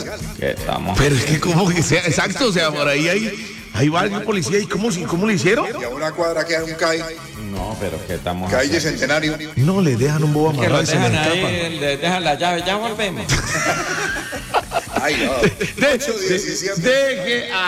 ¿Qué estamos? Pero es que como que sea, exacto, o sea, por ahí hay varios policías y cómo lo hicieron. Y a una cuadra queda un CAI, No, pero ¿qué estamos calle haciendo? Centenario. No le dejan un bobo Que amarrado lo y se le dejan escapa. ahí, le dejan la llave, ya volvemos. Ay, no. 8:17. Deje